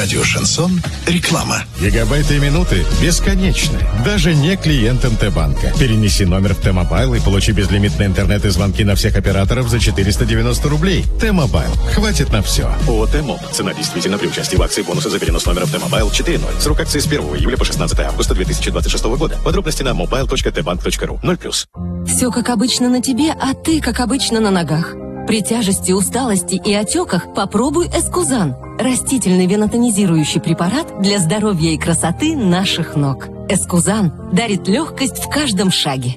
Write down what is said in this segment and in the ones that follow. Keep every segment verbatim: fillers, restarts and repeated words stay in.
Радио «Шансон». Реклама. Гигабайты и минуты бесконечны. Даже не клиент эм тэ банка. Перенеси номер в Т-Мобайл и получи безлимитный интернет и звонки на всех операторов за четыреста девяносто рублей. Т-Мобайл. Хватит на все. ООО «Т-Моб». Цена действительно при участии в акции бонусы за перенос номера в Т-Мобайл четыре ноль. Срок акции с первого июля по шестнадцатое августа две тысячи двадцать шестого года. Подробности на мобайл точка тэ банк точка ру. ноль плюс. Все как обычно на тебе, а ты как обычно на ногах. При тяжести, усталости и отеках попробуй Эскузан. Растительный венотонизирующий препарат для здоровья и красоты наших ног. Эскузан дарит легкость в каждом шаге.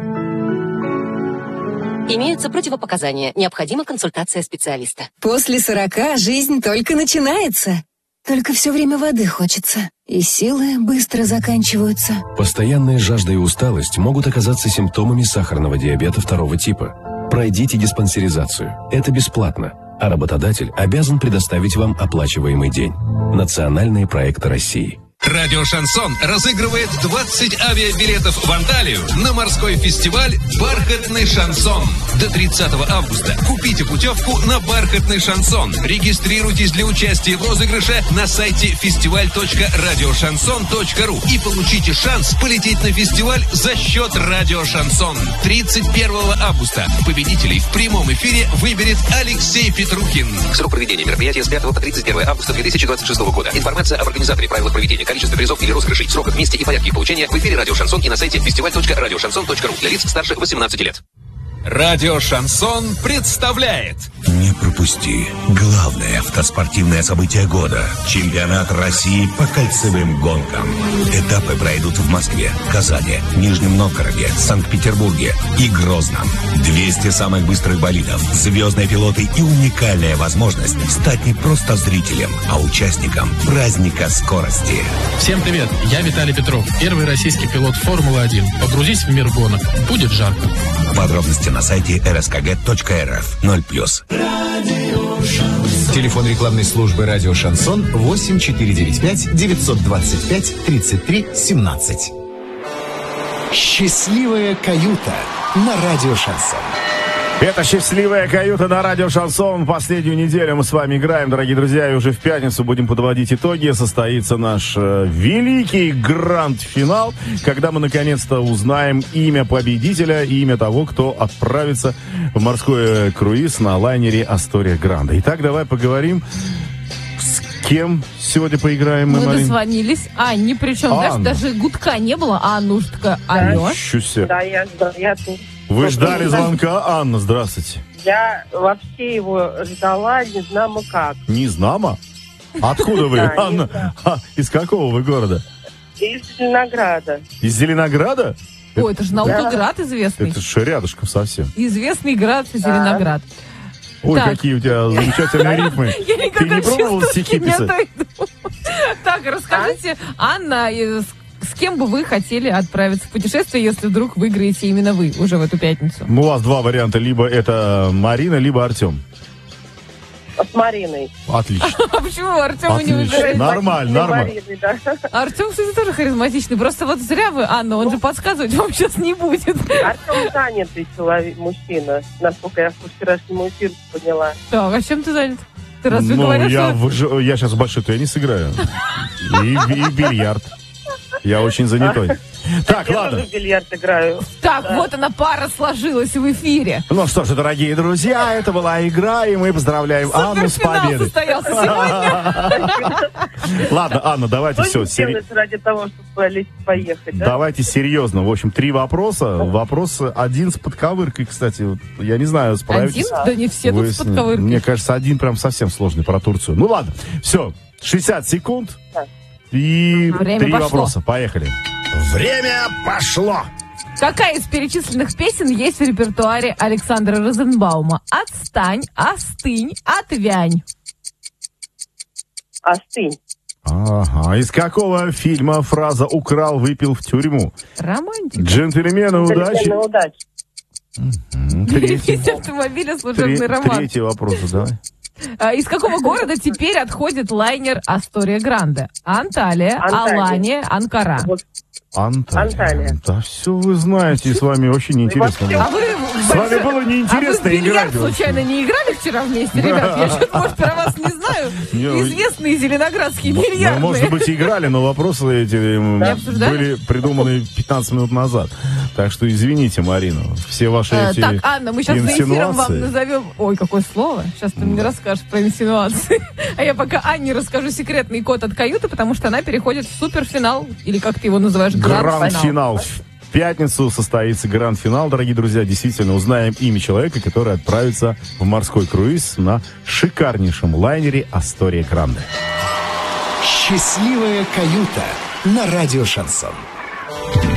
Имеются противопоказания. Необходима консультация специалиста. После сорока жизнь только начинается. Только все время воды хочется. И силы быстро заканчиваются. Постоянная жажда и усталость могут оказаться симптомами сахарного диабета второго типа. Пройдите диспансеризацию. Это бесплатно. А работодатель обязан предоставить вам оплачиваемый день. Национальные проекты России. Радио «Шансон» разыгрывает двадцать авиабилетов в Анталию на морской фестиваль «Бархатный шансон». До тридцатого августа купите путевку на «Бархатный шансон». Регистрируйтесь для участия в розыгрыше на сайте фестиваль точка радиошансон точка ру и получите шанс полететь на фестиваль за счет «Радио Шансон». тридцать первого августа победителей в прямом эфире выберет Алексей Петрухин. Срок проведения мероприятия с пятого по тридцать первое августа две тысячи двадцать шестого года. Информация об организаторе, правилах проведения, количество призов или розыгрышей, сроках, месте и порядке их получения в эфире «Радио Шансон» и на сайте фестиваль точка радиошансон точка ру для лиц старше восемнадцати лет. Радио «Шансон» представляет. Не пропусти главное автоспортивное событие года. Чемпионат России по кольцевым гонкам. Этапы пройдут в Москве, Казани, Нижнем Новгороде, Санкт-Петербурге и Грозном. двести самых быстрых болидов, звездные пилоты и уникальная возможность стать не просто зрителем, а участником праздника скорости. Всем привет, я Виталий Петров, первый российский пилот Формулы один. Погрузись в мир гонок, будет жарко. Подробности на сайте эр эс ка гэ точка эр эф. ноль плюс. Телефон рекламной службы «Радио Шансон» восемь четыре девять пять девятьсот двадцать пять тридцать три семнадцать. Счастливая каюта на «Радио Шансон». Это «Счастливая каюта» на радио «Шансон». Последнюю неделю мы с вами играем, дорогие друзья, и уже в пятницу будем подводить итоги. Состоится наш э, великий гранд-финал, когда мы наконец-то узнаем имя победителя и имя того, кто отправится в морской круиз на лайнере «Астория Гранде». Итак, давай поговорим, с кем сегодня поиграем мы, Мы Марин? дозвонились Анне, причем, знаешь, даже гудка не было, а Анна уж такая: алло. Да, я, да, я тут. Вы ждали звонка, Анна, здравствуйте. Я вообще его ждала, не знамо как. Не знамо? Откуда вы, Да, Анна? А, из какого вы города? Из Зеленограда. Из Зеленограда? Ой, это же Наукоград известный. Это же рядышком совсем. Известный град Зеленоград. Ой, Так. какие у тебя замечательные рифмы. Я Ты никогда не пробовала чувствую, стихи что не писать? отойду. Так, расскажите, Анна, э, с, с кем бы вы хотели отправиться в путешествие, если вдруг выиграете именно вы уже в эту пятницу? Ну, у вас два варианта. Либо это Марина, либо Артем. С Мариной. Отлично. А почему Артема не Отлично. выбираете? Нормально, нормально. Артем, кстати, тоже харизматичный. Просто вот зря вы, Анна, он же подсказывать вам сейчас не будет. Артем занятый человек, мужчина, насколько я по вчерашнему эфиру поняла. Так, а чем ты занят? Ты разве Ну, говоришь, я, что... в ж- я сейчас в большой теннис играю. И, и в бильярд. Я очень занятой. Так, я ладно. тоже в бильярд играю. Так, вот она, пара сложилась в эфире. Ну что ж, дорогие друзья, это была игра, и мы поздравляем Анну с Суперфинал победой. состоялся сегодня. Ладно, Анна, давайте Что все. делать ради того, чтобы поехать, да? Давайте серьезно. В общем, три вопроса. Вопрос один с подковыркой, кстати. Вот, я не знаю, справитесь. Один? Да не все тут Вы с с ним. подковыркой. Мне кажется, один прям совсем сложный про Турцию. Ну ладно, все. шестьдесят секунд. И Время три пошло. вопроса. Поехали. Время пошло. Какая из перечисленных песен есть в репертуаре Александра Розенбаума? «Отстань», «Остынь», «Отвянь». Остынь. Ага. Из какого фильма фраза «украл, выпил в тюрьму»? Романтика. Джентльмены удачи. Джентльмены удачи. М, Третий, Берегите автомобиля, служебный Тре- роман. третий вопрос, давай. А, Из какого города теперь отходит лайнер «Астория Гранде»? Анталия, Анталия. Алания, Анкара. Анталия. Анталия. Да все вы знаете, и с вами очень интересно. А вы С вами было неинтересно а вы в бильярд играть. случайно не играли вчера вместе, ребят? Я что-то, может, про вас не знаю. Известные зеленоградские бильярдные. Ну, может быть, играли, но вопросы эти были придуманы пятнадцать минут назад. Так что извините, Марина, все ваши эти Так, Анна, мы сейчас за эфиром вам назовем... Ой, какое слово. Сейчас ты мне расскажешь про инсинуации. А я пока Анне расскажу секретный код от каюты, потому что она переходит в суперфинал, или как ты его называешь, гранд-финал. Гранд-финал. В пятницу состоится гранд-финал, дорогие друзья. Действительно, узнаем имя человека, который отправится в морской круиз на шикарнейшем лайнере Астория Гранде. Счастливая каюта на радио Шансон.